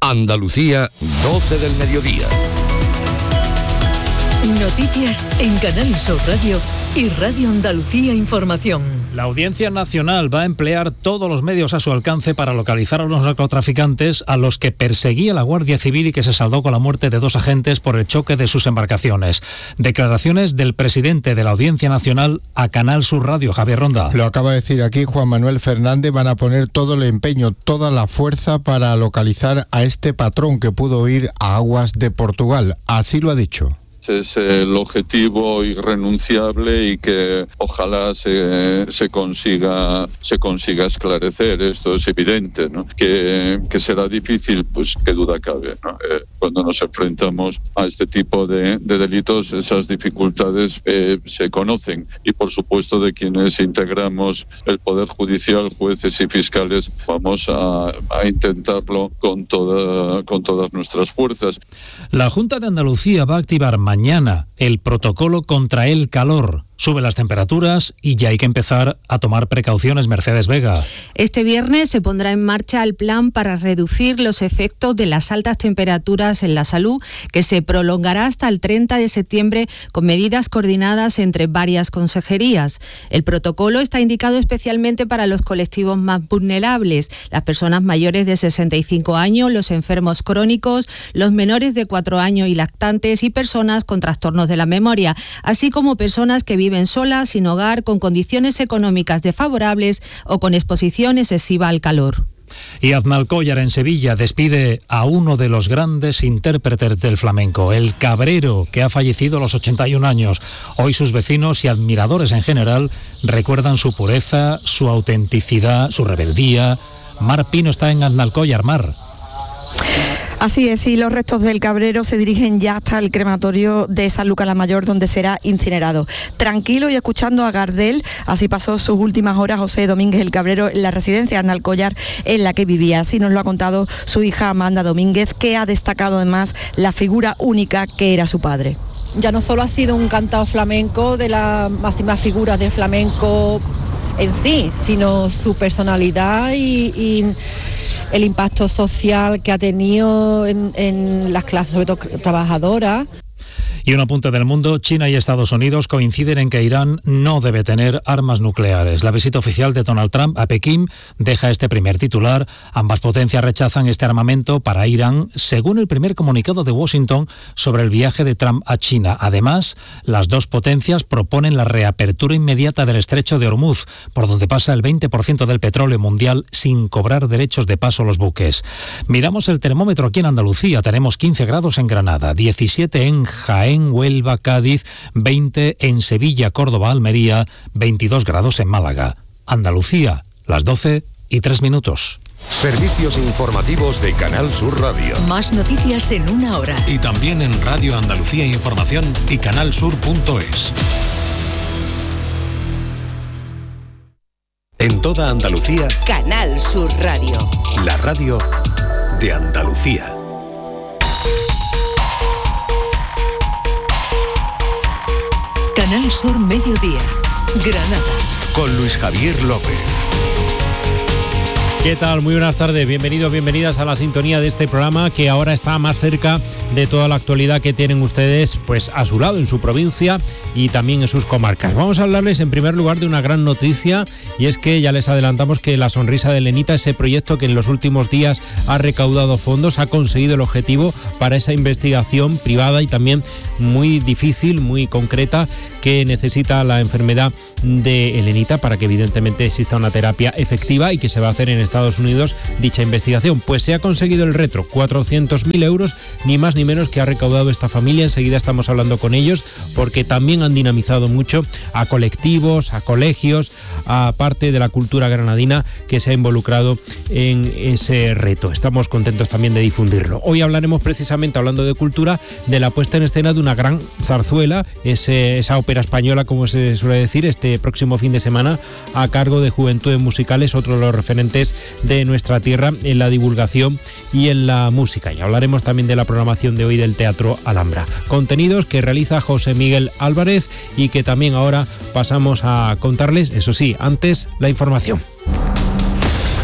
Andalucía, 12 del mediodía. Noticias en Canal Sur Radio y Radio Andalucía Información. La Audiencia Nacional va a emplear todos los medios a su alcance para localizar a los narcotraficantes a los que perseguía la Guardia Civil y que se saldó con la muerte de 2 agentes por el choque de sus embarcaciones. Declaraciones del presidente de la Audiencia Nacional a Canal Sur Radio, Javier Ronda. Lo acaba de decir aquí Juan Manuel Fernández. Van a poner todo el empeño, toda la fuerza para localizar a este patrón que pudo ir a aguas de Portugal. Así lo ha dicho. Es el objetivo irrenunciable y que ojalá se consiga esclarecer. Esto es evidente, ¿no? Que será difícil, pues qué duda cabe, ¿no? Cuando nos enfrentamos a este tipo de delitos, esas dificultades se conocen, y por supuesto de quienes integramos el Poder Judicial, jueces y fiscales, vamos a intentarlo con todas nuestras fuerzas. La Junta de Andalucía va a activar mañana el protocolo contra el calor. Suben las temperaturas y ya hay que empezar a tomar precauciones. Mercedes Vega. Este viernes se pondrá en marcha el plan para reducir los efectos de las altas temperaturas en la salud, que se prolongará hasta el 30 de septiembre con medidas coordinadas entre varias consejerías. El protocolo está indicado especialmente para los colectivos más vulnerables, las personas mayores de 65 años, los enfermos crónicos, los menores de 4 años y lactantes y personas con trastornos de la memoria, así como personas que viven solas, sin hogar, con condiciones económicas desfavorables o con exposición excesiva al calor. Y Aznalcóllar en Sevilla despide a uno de los grandes intérpretes del flamenco, el Cabrero, que ha fallecido a los 81 años. Hoy sus vecinos y admiradores en general recuerdan su pureza, su autenticidad, su rebeldía. Mar Pino está en Aznalcóllar. Mar. Así es, y los restos del Cabrero se dirigen ya hasta el crematorio de San Lucas la Mayor, donde será incinerado. Tranquilo y escuchando a Gardel, así pasó sus últimas horas José Domínguez el Cabrero en la residencia de Aznalcóllar en la que vivía. Así nos lo ha contado su hija Amanda Domínguez, que ha destacado además la figura única que era su padre. Ya no solo ha sido un cantador flamenco de las máximas figuras del flamenco en sí, sino su personalidad y el impacto social que ha tenido en las clases, sobre todo trabajadoras. Y un apunte del mundo: China y Estados Unidos coinciden en que Irán no debe tener armas nucleares. La visita oficial de Donald Trump a Pekín deja este primer titular. Ambas potencias rechazan este armamento para Irán, según el primer comunicado de Washington sobre el viaje de Trump a China. Además, las dos potencias proponen la reapertura inmediata del estrecho de Hormuz, por donde pasa el 20% del petróleo mundial sin cobrar derechos de paso a los buques. Miramos el termómetro aquí en Andalucía. Tenemos 15 grados en Granada, 17 en Jaén, Huelva, Cádiz, 20 en Sevilla, Córdoba, Almería, 22 grados en Málaga. Andalucía, las 12:03. Servicios informativos de Canal Sur Radio. Más noticias en una hora. Y también en Radio Andalucía Información y canalsur.es. En toda Andalucía, Canal Sur Radio. La radio de Andalucía. Canal Sur Mediodía, Granada. Con Luis Javier López. ¿Qué tal? Muy buenas tardes, bienvenidos, bienvenidas a la sintonía de este programa que ahora está más cerca de toda la actualidad que tienen ustedes pues a su lado, en su provincia y también en sus comarcas. Vamos a hablarles en primer lugar de una gran noticia, y es que ya les adelantamos que La Sonrisa de Elenita, ese proyecto que en los últimos días ha recaudado fondos, ha conseguido el objetivo para esa investigación privada y también muy difícil, muy concreta, que necesita la enfermedad de Elenita para que evidentemente exista una terapia efectiva, y que se va a hacer en Estados Unidos dicha investigación. Pues se ha conseguido el retro, 400.000 euros, ni más ni menos, que ha recaudado esta familia. Enseguida estamos hablando con ellos, porque también han dinamizado mucho a colectivos, a colegios, a parte de la cultura granadina que se ha involucrado en ese reto. Estamos contentos también de difundirlo. Hoy hablaremos precisamente, hablando de cultura, de la puesta en escena de una gran zarzuela, esa ópera española, como se suele decir, este próximo fin de semana, a cargo de Juventudes Musicales, otro de los referentes de nuestra tierra en la divulgación y en la música. Y hablaremos también de la programación de hoy del Teatro Alhambra. Contenidos que realiza José Miguel Álvarez y que también ahora pasamos a contarles, eso sí, antes la información.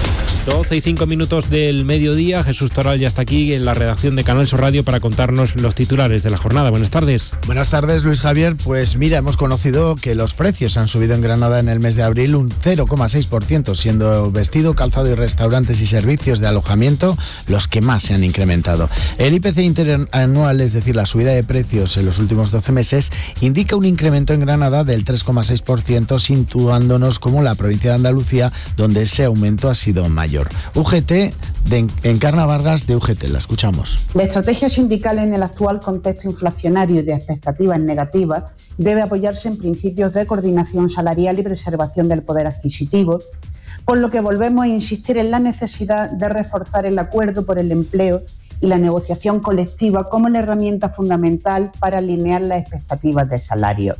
12:05 del mediodía. Jesús Toral ya está aquí en la redacción de Canal Sur Radio para contarnos los titulares de la jornada. Buenas tardes. Buenas tardes, Luis Javier. Pues mira, hemos conocido que los precios han subido en Granada en el mes de abril un 0,6%, siendo vestido, calzado y restaurantes y servicios de alojamiento los que más se han incrementado. El IPC interanual, es decir, la subida de precios en los últimos 12 meses, indica un incremento en Granada del 3,6%, situándonos como la provincia de Andalucía, donde ese aumento ha sido mayor. UGT, Encarna Vargas de UGT, la escuchamos. La estrategia sindical en el actual contexto inflacionario y de expectativas negativas debe apoyarse en principios de coordinación salarial y preservación del poder adquisitivo, por lo que volvemos a insistir en la necesidad de reforzar el acuerdo por el empleo y la negociación colectiva como la herramienta fundamental para alinear las expectativas de salario.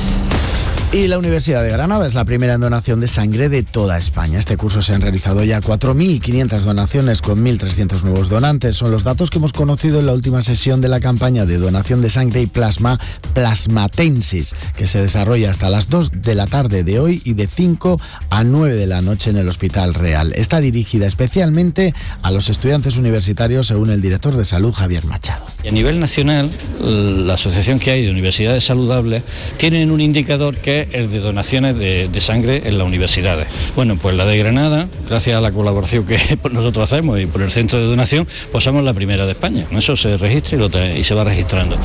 Y la Universidad de Granada es la primera en donación de sangre de toda España. Este curso se han realizado ya 4.500 donaciones con 1.300 nuevos donantes. Son los datos que hemos conocido en la última sesión de la campaña de donación de sangre y plasma Plasmatensis, que se desarrolla hasta las 2 de la tarde de hoy y de 5 a 9 de la noche en el Hospital Real. Está dirigida especialmente a los estudiantes universitarios, según el director de Salud, Javier Machado. A nivel nacional, la asociación que hay de universidades saludables tienen un indicador que es el de donaciones de sangre en las universidades. Bueno, pues la de Granada, gracias a la colaboración que nosotros hacemos y por el centro de donación, pues somos la primera de España. Eso se registra y se va registrando.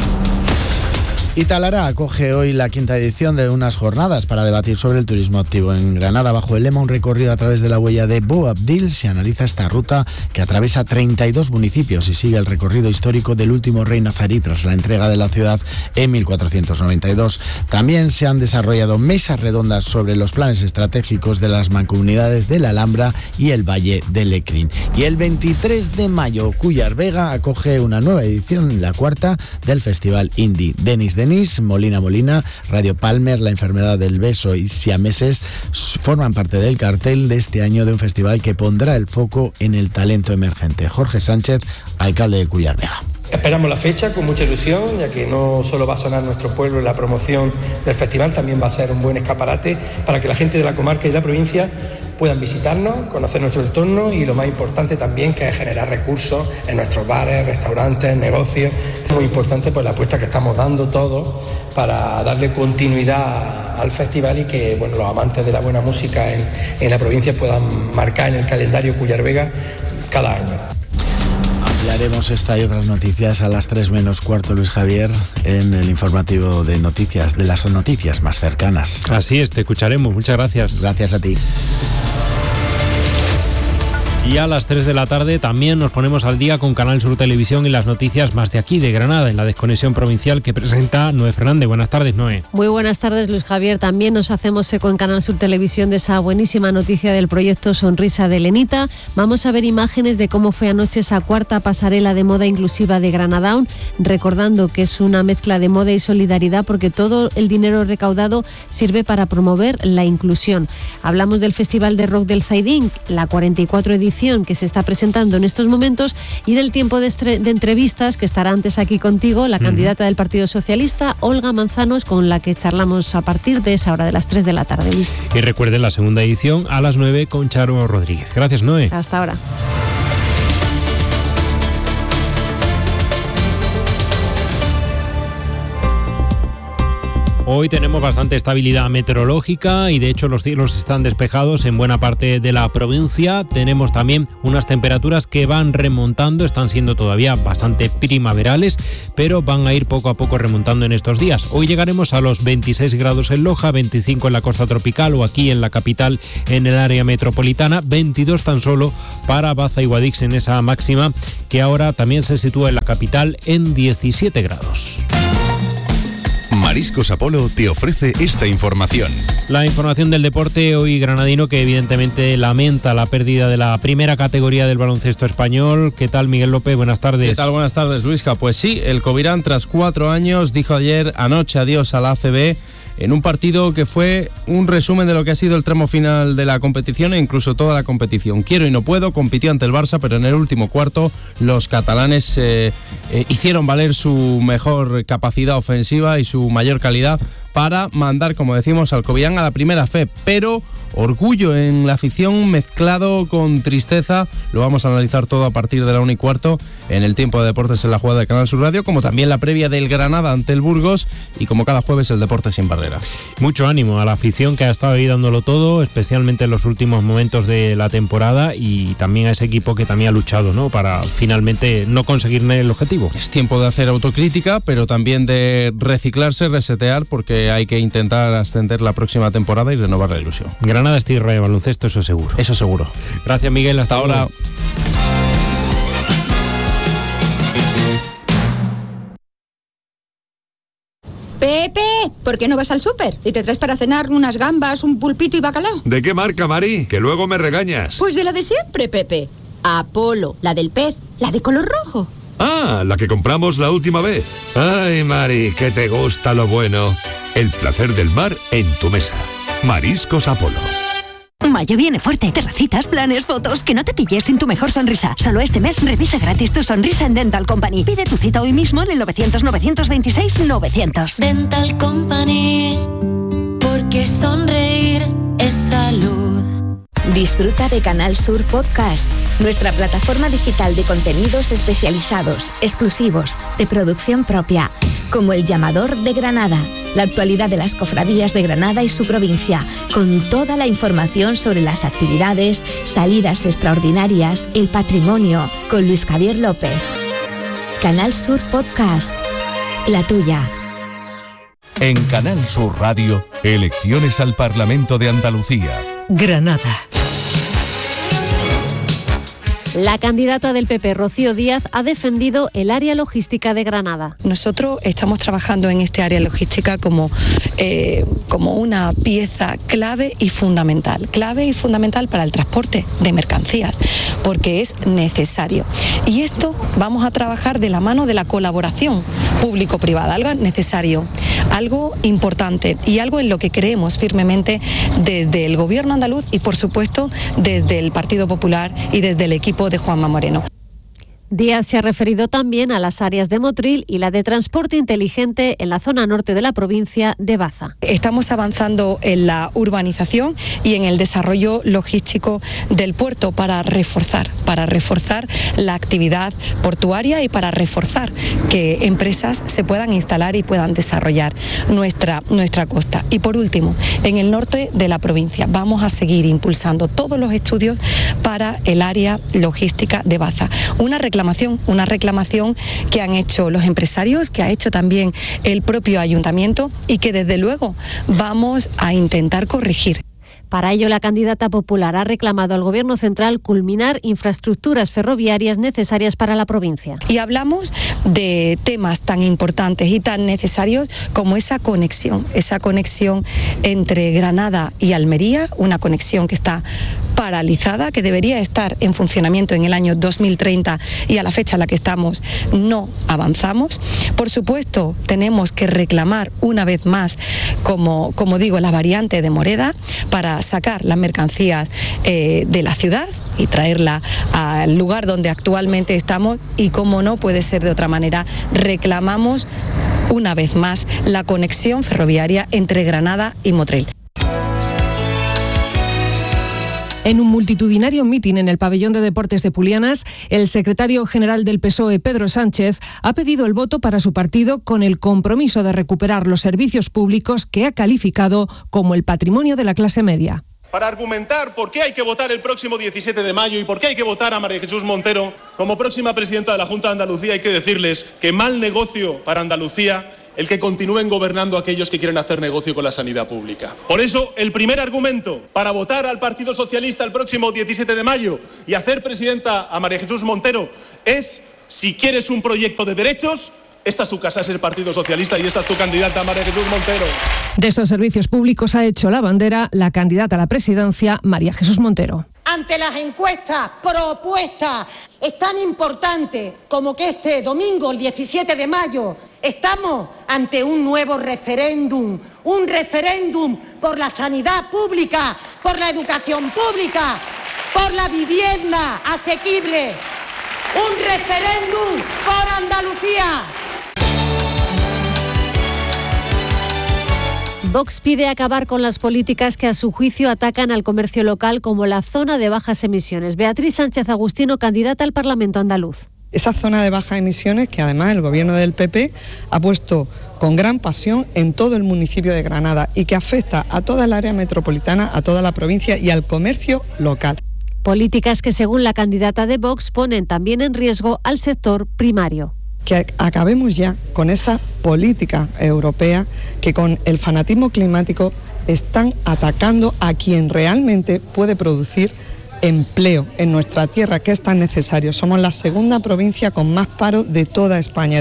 Y Talara acoge hoy la 5ª edición de unas jornadas para debatir sobre el turismo activo en Granada. Bajo el lema Un recorrido a través de la huella de Boabdil se analiza esta ruta que atraviesa 32 municipios y sigue el recorrido histórico del último rey nazarí tras la entrega de la ciudad en 1492. También se han desarrollado mesas redondas sobre los planes estratégicos de las mancomunidades de la Alhambra y el Valle de Lecrín. Y el 23 de mayo, Cuyar Vega acoge una nueva edición, la 4ª, del Festival Indie. Denis, Molina, Radio Palmer, La enfermedad del beso y Siameses forman parte del cartel de este año de un festival que pondrá el foco en el talento emergente. Jorge Sánchez, alcalde de Cuyar Vega. Esperamos la fecha con mucha ilusión, ya que no solo va a sonar nuestro pueblo en la promoción del festival, también va a ser un buen escaparate para que la gente de la comarca y de la provincia puedan visitarnos, conocer nuestro entorno y lo más importante también, que es generar recursos en nuestros bares, restaurantes, negocios. Es muy importante pues la apuesta que estamos dando todos para darle continuidad al festival y que los amantes de la buena música en la provincia puedan marcar en el calendario Cuyar Vega cada año. Ampliaremos esta y otras noticias a las 3 menos cuarto, Luis Javier, en el informativo de noticias, de las noticias más cercanas. Así es, te escucharemos. Muchas gracias. Gracias a ti. Y a las 3 de la tarde también nos ponemos al día con Canal Sur Televisión y las noticias más de aquí, de Granada, en la desconexión provincial que presenta Noé Fernández. Buenas tardes, Noé. Muy buenas tardes, Luis Javier. También nos hacemos eco en Canal Sur Televisión de esa buenísima noticia del proyecto Sonrisa de Lenita. Vamos a ver imágenes de cómo fue anoche esa 4ª pasarela de moda inclusiva de Granadaun, recordando que es una mezcla de moda y solidaridad porque todo el dinero recaudado sirve para promover la inclusión. Hablamos del Festival de Rock del Zaidín, la 44 edición que se está presentando en estos momentos, y del tiempo de entrevistas que estará antes aquí contigo la candidata del Partido Socialista, Olga Manzanos, con la que charlamos a partir de esa hora de las 3 de la tarde, Luis. Y recuerden la segunda edición a las 9 con Charo Rodríguez. Gracias, Noé. Hasta ahora. Hoy tenemos bastante estabilidad meteorológica y de hecho los cielos están despejados en buena parte de la provincia. Tenemos también unas temperaturas que van remontando, están siendo todavía bastante primaverales, pero van a ir poco a poco remontando en estos días. Hoy llegaremos a los 26 grados en Loja, 25 en la costa tropical o aquí en la capital en el área metropolitana, 22 tan solo para Baza y Guadix en esa máxima que ahora también se sitúa en la capital en 17 grados. Mariscos Apolo te ofrece esta información. La información del deporte hoy granadino, que evidentemente lamenta la pérdida de la primera categoría del baloncesto español. ¿Qué tal, Miguel López? Buenas tardes. ¿Qué tal? Buenas tardes, Luisca. Pues sí, el Covirán tras 4 años dijo anoche adiós a la ACB en un partido que fue un resumen de lo que ha sido el tramo final de la competición e incluso toda la competición. Quiero y no puedo, compitió ante el Barça, pero en el último cuarto los catalanes hicieron valer su mejor capacidad ofensiva y su mayor calidad para mandar, como decimos, al Covirán a la primera fe, pero orgullo en la afición mezclado con tristeza. Lo vamos a analizar todo a partir de la 1:15 en el tiempo de deportes en la jugada de Canal Sur Radio, como también la previa del Granada ante el Burgos y como cada jueves el Deporte sin Barreras. Mucho ánimo a la afición que ha estado ahí dándolo todo, especialmente en los últimos momentos de la temporada, y también a ese equipo que también ha luchado, ¿no?, para finalmente no conseguir el objetivo. Es tiempo de hacer autocrítica, pero también de reciclarse, resetear, porque hay que intentar ascender la próxima temporada y renovar la ilusión. Granada es tierra de baloncesto, eso seguro. Eso seguro. Gracias, Miguel. Hasta ahora. Pepe, ¿por qué no vas al súper y te traes para cenar unas gambas, un pulpito y bacalao? ¿De qué marca, Mari? Que luego me regañas. Pues de la de siempre, Pepe. Apolo, la del pez, la de color rojo. Ah, la que compramos la última vez. Ay, Mari, que te gusta lo bueno. El placer del mar en tu mesa. Mariscos Apolo. Mayo viene fuerte. Terracitas, planes, fotos. Que no te pilles sin tu mejor sonrisa. Solo este mes revisa gratis tu sonrisa en Dental Company. Pide tu cita hoy mismo en el 900-926-900. Dental Company, porque sonreír es salud. Disfruta de Canal Sur Podcast, nuestra plataforma digital de contenidos especializados, exclusivos, de producción propia, como El Llamador de Granada, la actualidad de las cofradías de Granada y su provincia, con toda la información sobre las actividades, salidas extraordinarias, el patrimonio, con Luis Javier López. Canal Sur Podcast, la tuya. En Canal Sur Radio, elecciones al Parlamento de Andalucía. Granada. La candidata del PP, Rocío Díaz, ha defendido el área logística de Granada. Nosotros estamos trabajando en este área logística como una pieza clave y fundamental para el transporte de mercancías, porque es necesario. Y esto vamos a trabajar de la mano de la colaboración público-privada, algo necesario, algo importante y algo en lo que creemos firmemente desde el Gobierno andaluz y, por supuesto, desde el Partido Popular y desde el equipo de Juanma Moreno. Díaz se ha referido también a las áreas de Motril y la de transporte inteligente en la zona norte de la provincia de Baza. Estamos avanzando en la urbanización y en el desarrollo logístico del puerto para reforzar la actividad portuaria y para reforzar que empresas se puedan instalar y puedan desarrollar nuestra costa. Y por último, en el norte de la provincia vamos a seguir impulsando todos los estudios para el área logística de Baza. Una reclamación que han hecho los empresarios, que ha hecho también el propio ayuntamiento y que desde luego vamos a intentar corregir. Para ello, la candidata popular ha reclamado al Gobierno central culminar infraestructuras ferroviarias necesarias para la provincia. Y hablamos de temas tan importantes y tan necesarios como esa conexión entre Granada y Almería, una conexión que está paralizada, que debería estar en funcionamiento en el año 2030 y a la fecha a la que estamos no avanzamos. Por supuesto, tenemos que reclamar una vez más, como digo, la variante de Moreda para sacar las mercancías de la ciudad y traerla al lugar donde actualmente estamos y, como no puede ser de otra manera, reclamamos una vez más la conexión ferroviaria entre Granada y Motril. En un multitudinario mitin en el pabellón de deportes de Pulianas, el secretario general del PSOE, Pedro Sánchez, ha pedido el voto para su partido con el compromiso de recuperar los servicios públicos que ha calificado como el patrimonio de la clase media. Para argumentar por qué hay que votar el próximo 17 de mayo y por qué hay que votar a María Jesús Montero como próxima presidenta de la Junta de Andalucía, hay que decirles que mal negocio para Andalucía el que continúen gobernando aquellos que quieren hacer negocio con la sanidad pública. Por eso, el primer argumento para votar al Partido Socialista el próximo 17 de mayo y hacer presidenta a María Jesús Montero es: si quieres un proyecto de derechos, esta es tu casa, es el Partido Socialista y esta es tu candidata, María Jesús Montero. De esos servicios públicos ha hecho la bandera la candidata a la presidencia, María Jesús Montero. Ante las encuestas propuestas es tan importante como que este domingo, el 17 de mayo, estamos ante un nuevo referéndum, un referéndum por la sanidad pública, por la educación pública, por la vivienda asequible, un referéndum por Andalucía. Vox pide acabar con las políticas que a su juicio atacan al comercio local como la zona de bajas emisiones. Beatriz Sánchez Agustino, candidata al Parlamento andaluz. Esa zona de bajas emisiones que además el gobierno del PP ha puesto con gran pasión en todo el municipio de Granada y que afecta a toda el área metropolitana, a toda la provincia y al comercio local. Políticas que, según la candidata de Vox, ponen también en riesgo al sector primario. Que acabemos ya con esa política europea que con el fanatismo climático están atacando a quien realmente puede producir empleo en nuestra tierra, que es tan necesario. Somos la segunda provincia con más paro de toda España.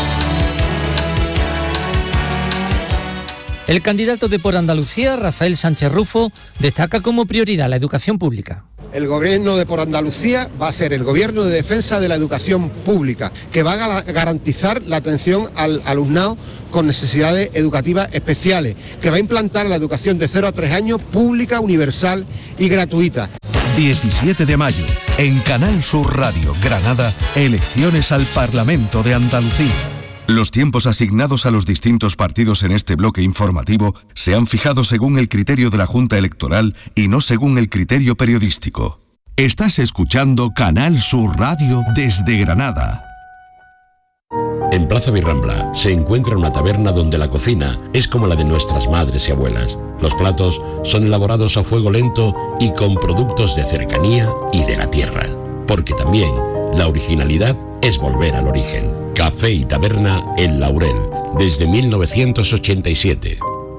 El candidato de Por Andalucía, Rafael Sánchez Rufo, destaca como prioridad la educación pública. El gobierno de Por Andalucía va a ser el gobierno de defensa de la educación pública, que va a garantizar la atención al alumnado con necesidades educativas especiales, que va a implantar la educación de 0 a 3 años pública, universal y gratuita. 17 de mayo, en Canal Sur Radio, Granada, elecciones al Parlamento de Andalucía. Los tiempos asignados a los distintos partidos en este bloque informativo se han fijado según el criterio de la Junta Electoral y no según el criterio periodístico. Estás escuchando Canal Sur Radio desde Granada. En Plaza Virrambla se encuentra una taberna donde la cocina es como la de nuestras madres y abuelas. Los platos son elaborados a fuego lento y con productos de cercanía y de la tierra. Porque también la originalidad es volver al origen. Café y Taberna El Laurel, desde 1987.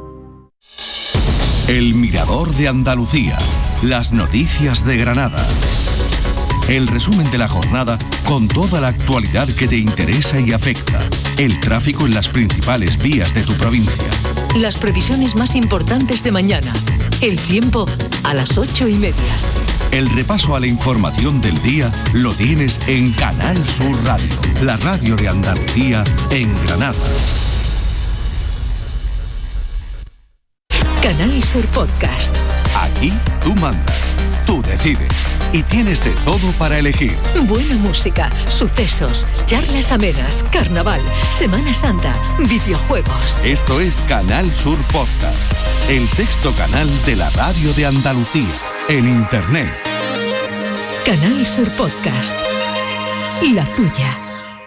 El Mirador de Andalucía. Las noticias de Granada. El resumen de la jornada con toda la actualidad que te interesa y afecta. El tráfico en las principales vías de tu provincia. Las previsiones más importantes de mañana. El tiempo a las 8:30. El repaso a la información del día lo tienes en Canal Sur Radio, la radio de Andalucía en Granada. Canal Sur Podcast. Aquí tú mandas, tú decides y tienes de todo para elegir. Buena música, sucesos, charlas amenas, carnaval, Semana Santa, videojuegos. Esto es Canal Sur Podcast, el sexto canal de la radio de Andalucía, en Internet. Canal Sur Podcast. La tuya.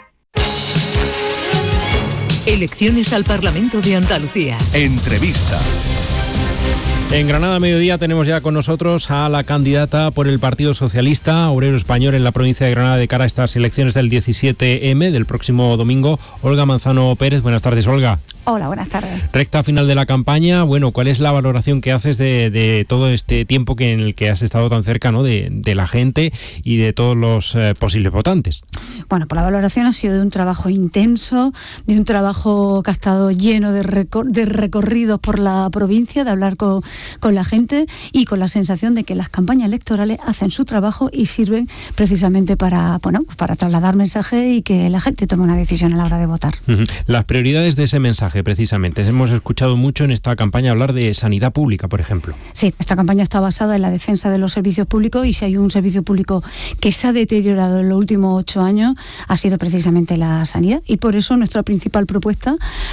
Elecciones al Parlamento de Andalucía. Entrevista. En Granada Mediodía tenemos ya con nosotros a la candidata por el Partido Socialista Obrero Español en la provincia de Granada de cara a estas elecciones del 17M del próximo domingo, Olga Manzano Pérez. Buenas tardes, Olga. Hola, buenas tardes. Recta final de la campaña. Bueno, ¿cuál es la valoración que haces de todo este tiempo en el que has estado tan cerca, ¿no? de la gente y de todos los posibles votantes? Bueno, pues la valoración ha sido de un trabajo intenso, de un trabajo que ha estado lleno de recorridos por la provincia, de hablar con la gente y con la sensación de que las campañas electorales hacen su trabajo y sirven precisamente para trasladar mensajes y que la gente tome una decisión a la hora de votar. Las prioridades de ese mensaje, precisamente. Hemos escuchado mucho en esta campaña hablar de sanidad pública, por ejemplo. Sí, esta campaña está basada en la defensa de los servicios públicos y si hay un servicio público que se ha deteriorado en los últimos 8 años ha sido precisamente la sanidad y por eso nuestra principal propuesta,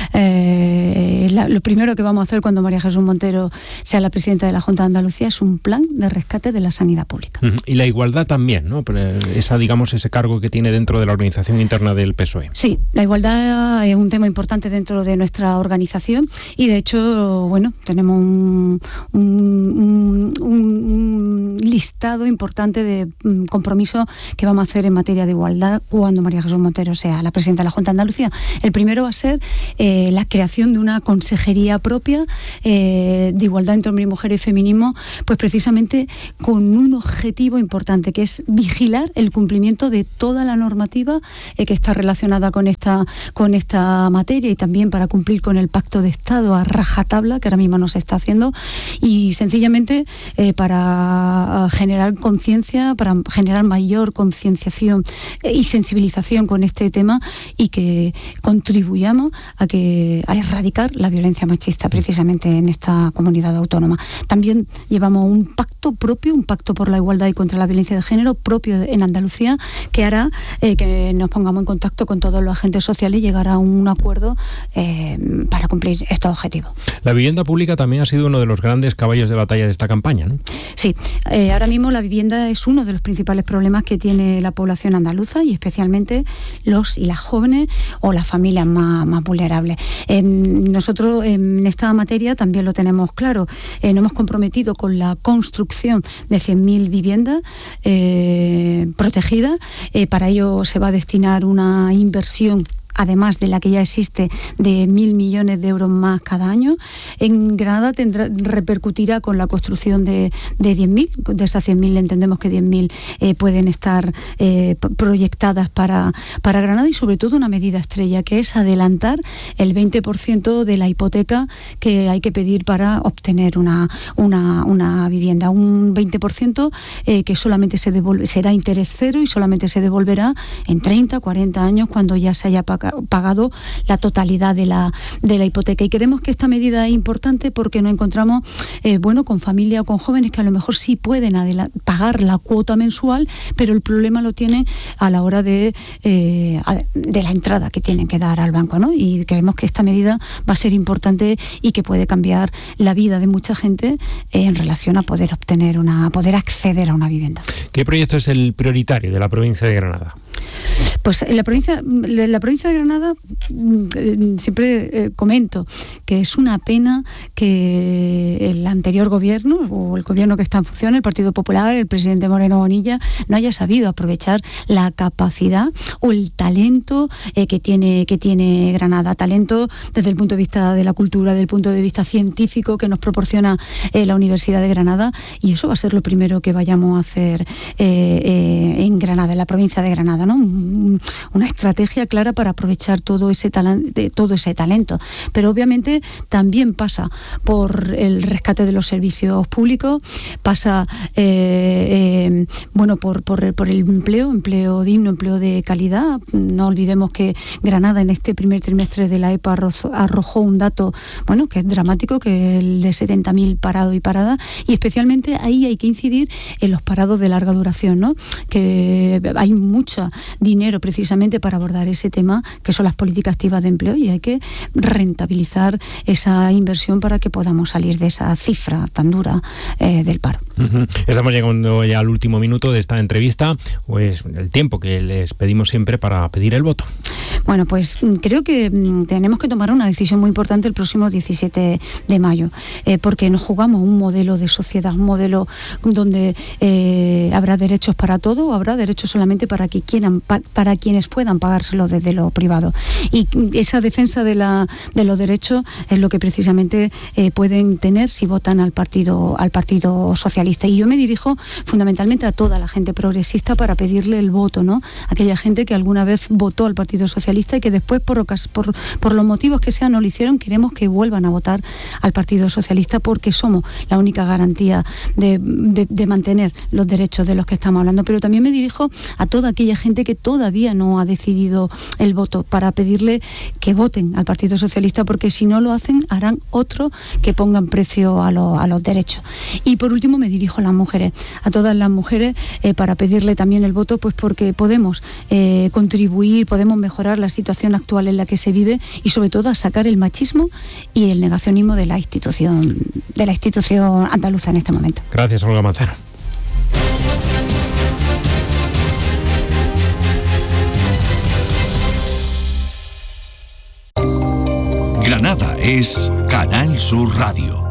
lo primero que vamos a hacer cuando María Jesús Montero sea la presidenta de la Junta de Andalucía es un plan de rescate de la sanidad pública. Y la igualdad también, ¿no? Ese cargo que tiene dentro de la organización interna del PSOE. Sí, la igualdad es un tema importante dentro de nuestra organización y de hecho, bueno, tenemos un listado importante de compromisos que vamos a hacer en materia de igualdad cuando María Jesús Montero sea la presidenta de la Junta de Andalucía. El primero va a ser la creación de una consejería propia de igualdad entre hombre y mujer y feminismo, pues precisamente con un objetivo importante que es vigilar el cumplimiento de toda la normativa que está relacionada con esta materia y también para cumplir con el pacto de Estado a rajatabla que ahora mismo no se está haciendo y sencillamente para generar conciencia, para generar mayor concienciación y sensibilización con este tema y que contribuyamos a erradicar la violencia machista precisamente en esta comunidad. comunidad autónoma. También llevamos un pacto propio, un pacto por la igualdad y contra la violencia de género propio en Andalucía, que hará que nos pongamos en contacto con todos los agentes sociales y llegar a un acuerdo para cumplir estos objetivos. La vivienda pública también ha sido uno de los grandes caballos de batalla de esta campaña, ¿no? Sí, ahora mismo la vivienda es uno de los principales problemas que tiene la población andaluza y especialmente los y las jóvenes o las familias más vulnerables. Nosotros en esta materia también lo tenemos claro. Nos hemos comprometido con la construcción de 100.000 viviendas protegidas. Para ello se va a destinar una inversión, además de la que ya existe, de 1.000 millones de euros más cada año. En Granada repercutirá con la construcción de 10.000, de esas 100.000 entendemos que 10.000 pueden estar proyectadas para Granada, y sobre todo una medida estrella, que es adelantar el 20% de la hipoteca que hay que pedir para obtener una vivienda. Un 20% que solamente será interés cero y solamente se devolverá en 30, 40 años cuando ya se haya pagado la totalidad de la hipoteca. Y creemos que esta medida es importante porque nos encontramos con familias o con jóvenes que a lo mejor sí pueden pagar la cuota mensual, pero el problema lo tienen a la hora de la entrada que tienen que dar al banco, ¿no? Y creemos que esta medida va a ser importante y que puede cambiar la vida de mucha gente en relación a poder poder acceder a una vivienda. ¿Qué proyecto es el prioritario de la provincia de Granada? Pues en la provincia de Granada siempre comento que es una pena que el anterior gobierno o el gobierno que está en función, el Partido Popular, el presidente Moreno Bonilla, no haya sabido aprovechar la capacidad o el talento que tiene Granada. Talento desde el punto de vista de la cultura, desde el punto de vista científico que nos proporciona la Universidad de Granada, y eso va a ser lo primero que vayamos a hacer en Granada, en la provincia de Granada, ¿no? Una estrategia clara para aprovechar todo ese talento. Pero obviamente también pasa por el rescate de los servicios públicos, pasa por el empleo digno, empleo de calidad. No olvidemos que Granada en este primer trimestre de la EPA arrojó un dato que es dramático, que es el de 70.000 parados y paradas, y especialmente ahí hay que incidir en los parados de larga duración, ¿no? Que hay mucho dinero precisamente para abordar ese tema, que son las políticas activas de empleo, y hay que rentabilizar esa inversión para que podamos salir de esa cifra tan dura del paro. Estamos llegando ya al último minuto de esta entrevista, pues el tiempo que les pedimos siempre para pedir el voto. Bueno, pues creo que tenemos que tomar una decisión muy importante el próximo 17 de mayo, porque nos jugamos un modelo de sociedad, un modelo donde habrá derechos para todo, o habrá derechos solamente para quienes puedan pagárselo desde lo privado. Y esa defensa de los derechos es lo que precisamente pueden tener si votan al Partido Socialista. Y yo me dirijo fundamentalmente a toda la gente progresista para pedirle el voto, ¿no? Aquella gente que alguna vez votó al Partido Socialista y que después por los motivos que sean no lo hicieron, queremos que vuelvan a votar al Partido Socialista, porque somos la única garantía de mantener los derechos de los que estamos hablando. Pero también me dirijo a toda aquella gente que todavía no ha decidido el voto, para pedirle que voten al Partido Socialista, porque si no lo hacen harán otro que pongan precio a los derechos. Y por último me dirijo a las mujeres, a todas las mujeres, para pedirle también el voto, pues porque podemos contribuir, podemos mejorar la situación actual en la que se vive, y sobre todo a sacar el machismo y el negacionismo de la institución andaluza en este momento. Gracias, Olga Manzano. Granada es Canal Sur Radio.